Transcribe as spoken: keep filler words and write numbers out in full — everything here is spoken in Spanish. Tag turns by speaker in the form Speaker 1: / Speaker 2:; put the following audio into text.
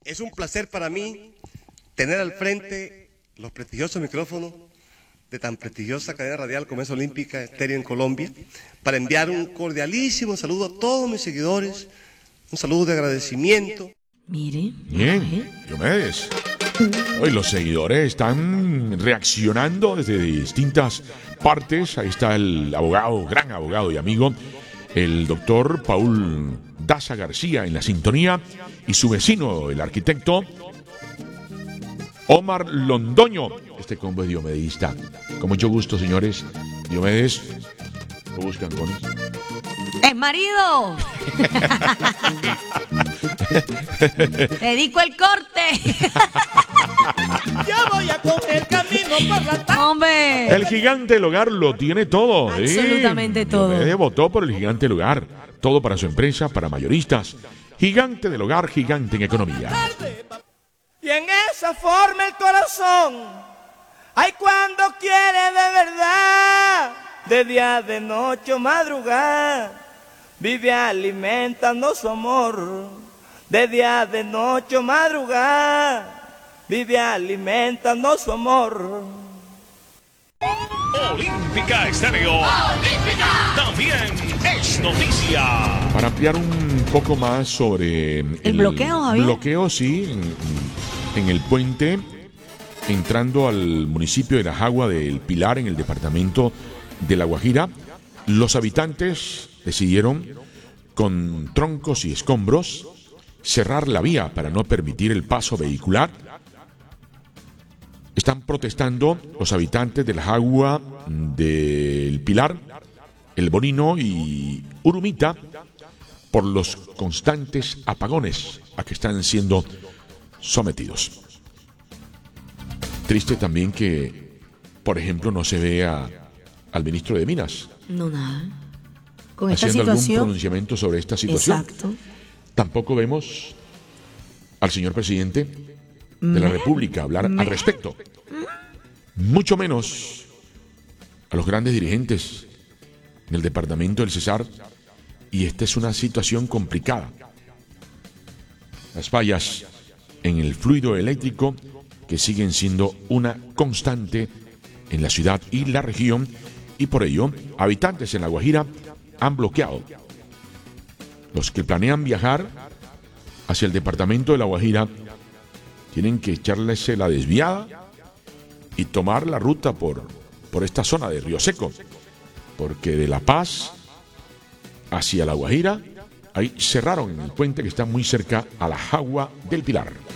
Speaker 1: Es un placer para mí tener al frente los prestigiosos micrófonos de tan prestigiosa cadena radial como es Olímpica Estéreo en Colombia, para enviar un cordialísimo saludo a todos mis seguidores, un saludo de agradecimiento.
Speaker 2: Mire.
Speaker 3: Bien, Diomedes. Hoy los seguidores están reaccionando desde distintas partes. Ahí está el abogado, gran abogado y amigo, el doctor Paul Daza García en la sintonía, y su vecino, el arquitecto Omar Londoño. Este combo es diomedista. Con mucho gusto, señores. Diomedes, lo buscan con eso.
Speaker 2: ¡Es marido! Dedico el corte.
Speaker 4: Ya voy a coger camino por la tarde.
Speaker 2: ¡Hombre!
Speaker 3: El gigante del hogar lo tiene todo.
Speaker 2: Absolutamente
Speaker 3: ¿eh?
Speaker 2: todo.
Speaker 3: Diomedes votó por el gigante del hogar. Todo para su empresa, para mayoristas. Gigante del hogar, gigante en economía.
Speaker 4: Y en esa forma el corazón, ay, cuando quiere de verdad, de día, de noche o madrugada, vive alimentando su amor. De día, de noche o madrugada, vive alimentando su amor.
Speaker 5: Olímpica Estéreo. Olímpica. También es noticia.
Speaker 3: Para ampliar un poco más sobre el,
Speaker 2: el bloqueo, Javier.
Speaker 3: bloqueo, sí, en, en el puente, entrando al municipio de La Jagua del Pilar, en el departamento de La Guajira, los habitantes decidieron, con troncos y escombros, cerrar la vía para no permitir el paso vehicular. Están protestando los habitantes de La Jagua del Pilar, El Bonino y Urumita por los constantes apagones a que están siendo sometidos. Triste también que, por ejemplo, no se vea al ministro de Minas
Speaker 2: No, nada. Con esta
Speaker 3: haciendo algún
Speaker 2: situación.
Speaker 3: pronunciamiento sobre esta situación.
Speaker 2: Exacto.
Speaker 3: Tampoco vemos al señor presidente de la
Speaker 2: Me-
Speaker 3: República hablar
Speaker 2: me-
Speaker 3: al respecto. Mucho menos a los grandes dirigentes del departamento del Cesar. Y esta es una situación complicada. Las fallas en el fluido eléctrico que siguen siendo una constante en la ciudad y la región, y por ello habitantes en La Guajira han bloqueado. Los que planean viajar hacia el departamento de La Guajira tienen que echarles la desviada y tomar la ruta por, por esta zona de Río Seco, porque de La Paz hacia La Guajira ahí cerraron el puente que está muy cerca a La Jagua del Pilar.